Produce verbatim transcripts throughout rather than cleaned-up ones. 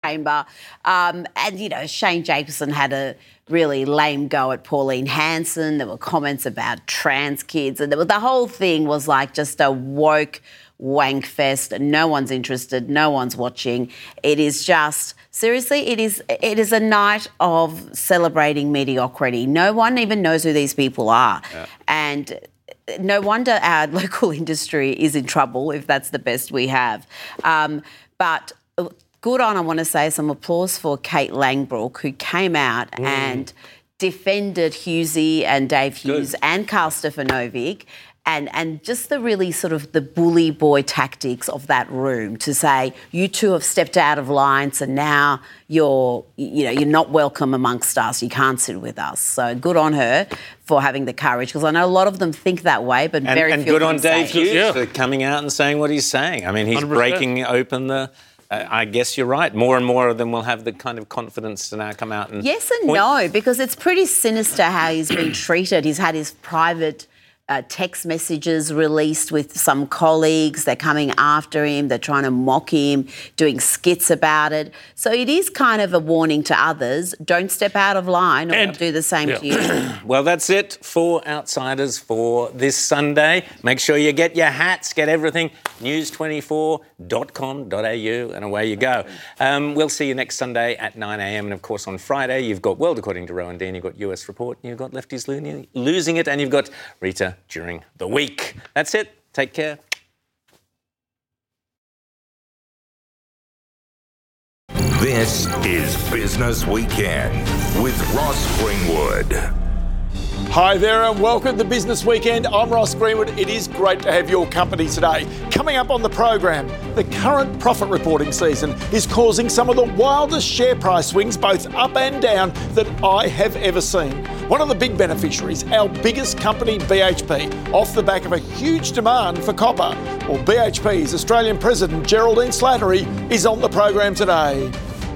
chamber. Um, and, you know, Shane Jacobson had a really lame go at Pauline Hanson. There were comments about trans kids. And there was, the whole thing was like just a woke wank fest. No one's interested. No one's watching. It is just, seriously, it is it is a night of celebrating mediocrity. No one even knows who these people are. Yeah. And no wonder our local industry is in trouble if that's the best we have. Um, but good on, I want to say, some applause for Kate Langbroek, who came out mm. and defended Hughesy and Dave Hughes good. and Karl Stefanovic. And and just the really sort of the bully boy tactics of that room to say, you two have stepped out of line, so now you're, you know, you're not welcome amongst us. You can't sit with us. So good on her for having the courage, because I know a lot of them think that way, but and, very and few good on Dave say. Hughes yeah. for coming out and saying what he's saying. I mean, he's one hundred percent breaking open the... Uh, I guess you're right. More and more of them will have the kind of confidence to now come out and... Yes and point. no, because it's pretty sinister how he's been treated. He's had his private... Uh, text messages released with some colleagues. They're coming after him. They're trying to mock him, doing skits about it. So it is kind of a warning to others. Don't step out of line or and, they'll do the same yeah. to you. Well, that's it for Outsiders for this Sunday. Make sure you get your hats, get everything. news twenty-four dot com dot a u and away you go. Um, we'll see you next Sunday at nine a m. And, of course, on Friday, you've got World According to Rowan Dean, you've got U S Report, and you've got Lefties lo- losing it, and you've got Rita during the week. That's it. Take care. This is Business Weekend with Ross Greenwood. Hi there and welcome to Business Weekend. I'm Ross Greenwood. It is great to have your company today. Coming up on the program, the current profit reporting season is causing some of the wildest share price swings, both up and down, that I have ever seen. One of the big beneficiaries, our biggest company, B H P, off the back of a huge demand for copper. Well, B H P's Australian President Geraldine Slattery is on the program today.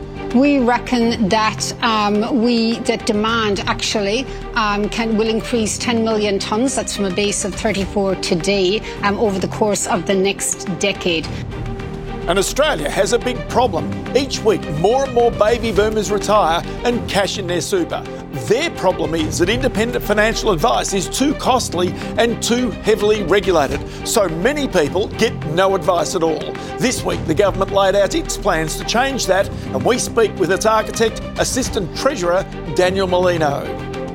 We reckon that um, we that demand actually um, can will increase ten million tonnes. That's from a base of thirty-four today um, over the course of the next decade. And Australia has a big problem. Each week, more and more baby boomers retire and cash in their super. Their problem is that independent financial advice is too costly and too heavily regulated. So many people get no advice at all. This week, the government laid out its plans to change that, and we speak with its architect, Assistant Treasurer, Daniel Molino.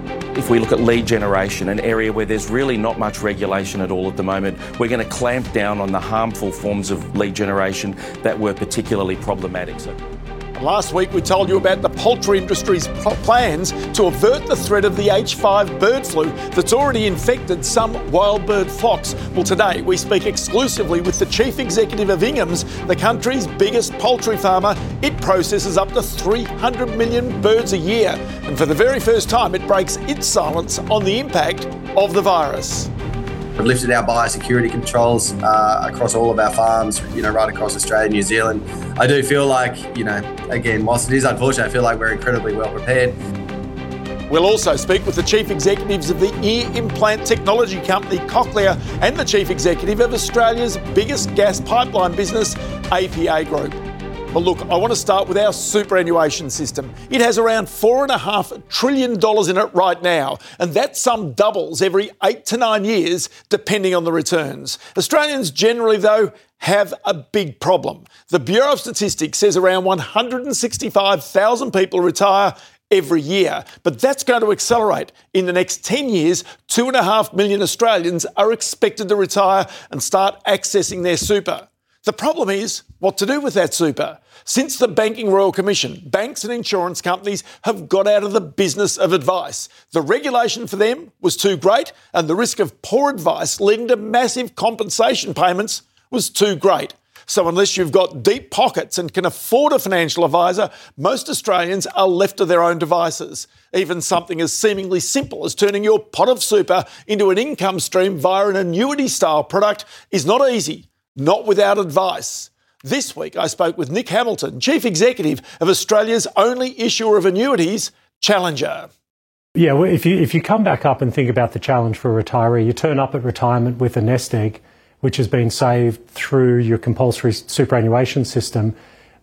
If we look at lead generation, an area where there's really not much regulation at all at the moment, we're going to clamp down on the harmful forms of lead generation that were particularly problematic. So. Last week we told you about the poultry industry's plans to avert the threat of the H five bird flu that's already infected some wild bird flocks. Well, today we speak exclusively with the Chief Executive of Ingham's, the country's biggest poultry farmer. It processes up to three hundred million birds a year. And for the very first time, it breaks its silence on the impact of the virus. We've lifted our biosecurity controls uh, across all of our farms, you know, right across Australia and New Zealand. I do feel like, you know, again, whilst it is unfortunate, I feel like we're incredibly well prepared. We'll also speak with the chief executives of the ear implant technology company Cochlear and the chief executive of Australia's biggest gas pipeline business, A P A Group. But look, I want to start with our superannuation system. It has around four and a half trillion dollars in it right now, and that sum doubles every eight to nine years, depending on the returns. Australians generally, though, have a big problem. The Bureau of Statistics says around one hundred sixty-five thousand people retire every year, but that's going to accelerate. In the next ten years, two and a half million Australians are expected to retire and start accessing their super. The problem is what to do with that super. Since the Banking Royal Commission, banks and insurance companies have got out of the business of advice. The regulation for them was too great, and the risk of poor advice leading to massive compensation payments was too great. So unless you've got deep pockets and can afford a financial advisor, most Australians are left to their own devices. Even something as seemingly simple as turning your pot of super into an income stream via an annuity-style product is not easy. Not without advice. This week I spoke with Nick Hamilton, Chief Executive of Australia's only issuer of annuities, Challenger. Yeah, well, if you if you come back up and think about the challenge for a retiree, you turn up at retirement with a nest egg, which has been saved through your compulsory superannuation system.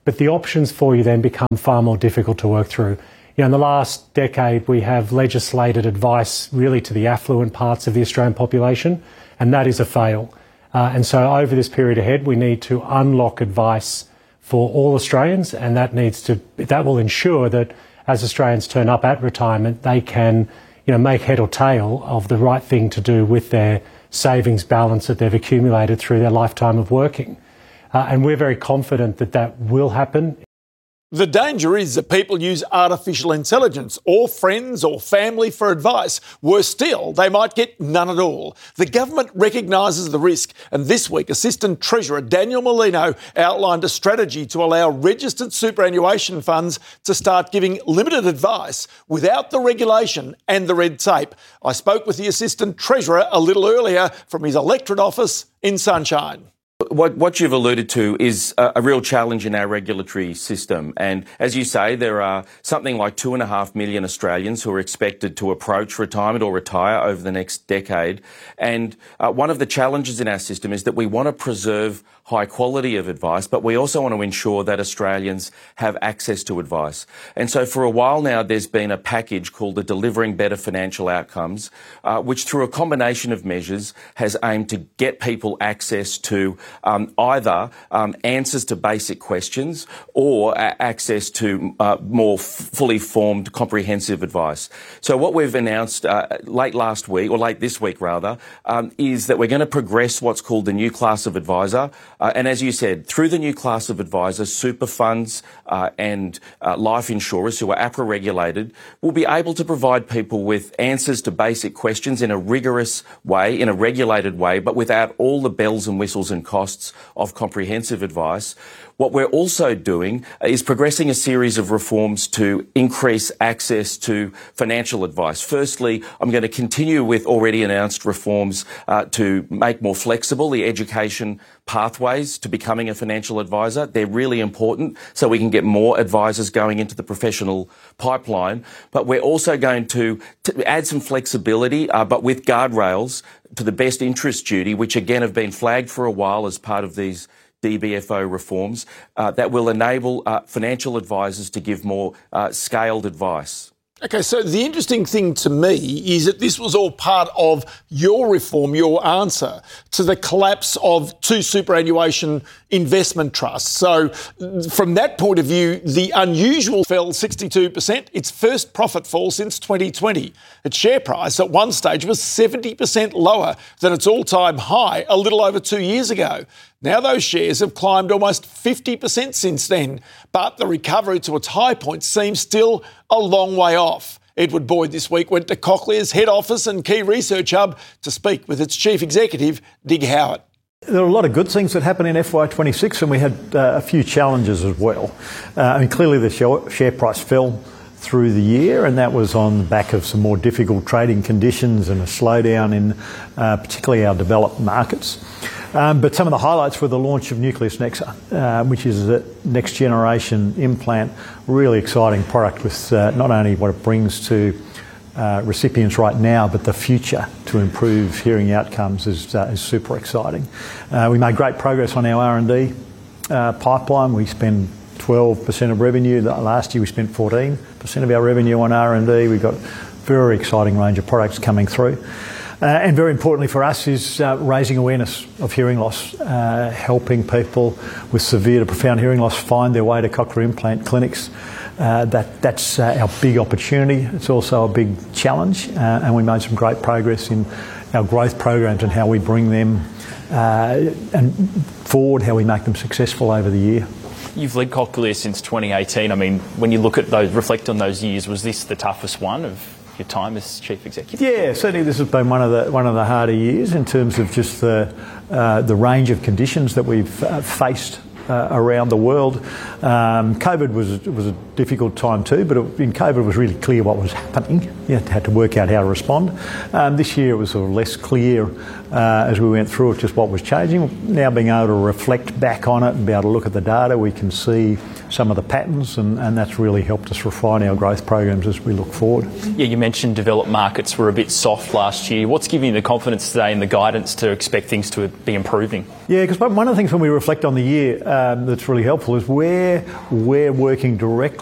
but the options for you then become far more difficult to work through. You know, in the last decade, we have legislated advice really to the affluent parts of the Australian population, and that is a fail. Uh, and so over this period ahead, we need to unlock advice for all Australians, and that needs to, that will ensure that as Australians turn up at retirement, they can, you know, make head or tail of the right thing to do with their savings balance that they've accumulated through their lifetime of working. Uh, and we're very confident that that will happen. The danger is that people use artificial intelligence or friends or family for advice. Worse still, they might get none at all. The government recognises the risk, and this week Assistant Treasurer Daniel Molino outlined a strategy to allow registered superannuation funds to start giving limited advice without the regulation and the red tape. I spoke with the Assistant Treasurer a little earlier from his electorate office in Sunshine. What, what you've alluded to is a, a real challenge in our regulatory system. And as you say, there are something like two and a half million Australians who are expected to approach retirement or retire over the next decade. And uh, one of the challenges in our system is that we want to preserve high quality of advice, but we also want to ensure that Australians have access to advice. And so for a while now, there's been a package called the Delivering Better Financial Outcomes, uh, which through a combination of measures has aimed to get people access to Um, either um, answers to basic questions or uh, access to uh, more f- fully formed, comprehensive advice. So what we've announced uh, late last week, or late this week rather, um, is that we're going to progress what's called the new class of advisor. Uh, and as you said, through the new class of advisors, super funds uh, and uh, life insurers who are APRA regulated will be able to provide people with answers to basic questions in a rigorous way, in a regulated way, but without all the bells and whistles and costs of comprehensive advice. What we're also doing is progressing a series of reforms to increase access to financial advice. Firstly, I'm going to continue with already announced reforms uh, to make more flexible the education pathways to becoming a financial advisor. They're really important so we can get more advisors going into the professional pipeline. But we're also going to, to add some flexibility, uh, but with guardrails to the best interest duty, which again have been flagged for a while as part of these D B F O reforms, uh, that will enable uh, financial advisors to give more uh, scaled advice. Okay, so the interesting thing to me is that this was all part of your reform, your answer to the collapse of two superannuation investment trusts. So from that point of view, the unusual fell sixty-two percent, its first profit fall since twenty twenty. Its share price at one stage was seventy percent lower than its all-time high a little over two years ago. Now those shares have climbed almost fifty percent since then, but the recovery to its high point seems still a long way off. Edward Boyd this week went to Cochlear's head office and key research hub to speak with its chief executive, Dig Howitt. There are a lot of good things that happened in F Y twenty-six, and we had uh, a few challenges as well. Uh, I mean, clearly the share price fell through the year, and that was on the back of some more difficult trading conditions and a slowdown in uh, particularly our developed markets. Um, but some of the highlights were the launch of Nucleus Nexa, uh, which is a next generation implant, really exciting product with uh, not only what it brings to uh, recipients right now, but the future to improve hearing outcomes is, uh, is super exciting. Uh, we made great progress on our R and D uh, pipeline. We spend twelve percent of revenue. Last year we spent fourteen percent of our revenue on R and D. We've got a very exciting range of products coming through. Uh, and very importantly for us is uh, raising awareness of hearing loss, uh, helping people with severe to profound hearing loss find their way to cochlear implant clinics. Uh, that, that's uh, our big opportunity. It's also a big challenge, uh, and we made some great progress in our growth programs and how we bring them uh, and forward, how we make them successful over the year. You've led Cochlear since twenty eighteen. I mean, when you look at those, reflect on those years, was this the toughest one of your time as chief executive? Yeah, certainly this has been one of the one of the harder years in terms of just the uh, the range of conditions that we've uh, faced uh, around the world. Um, COVID was was a difficult time too, but it, in COVID it was really clear what was happening. You had to work out how to respond. Um, this year it was sort of less clear uh, as we went through it, just what was changing. Now being able to reflect back on it and be able to look at the data, we can see some of the patterns, and, and that's really helped us refine our growth programs as we look forward. Yeah, you mentioned developed markets were a bit soft last year. What's giving you the confidence today and the guidance to expect things to be improving? Yeah, because one of the things when we reflect on the year um, that's really helpful is where we're working directly